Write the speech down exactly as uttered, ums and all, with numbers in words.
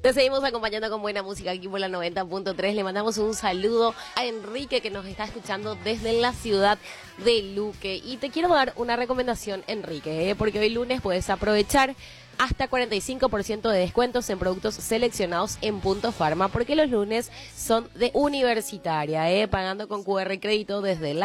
Te seguimos acompañando con buena música aquí por la noventa punto tres. Le mandamos un saludo a Enrique que nos está escuchando desde la ciudad de Luque. Y te quiero dar una recomendación, Enrique, ¿eh? porque hoy lunes puedes aprovechar hasta cuarenta y cinco por ciento de descuentos en productos seleccionados en Punto Pharma, porque los lunes son de universitaria, ¿eh? pagando con Q R crédito desde la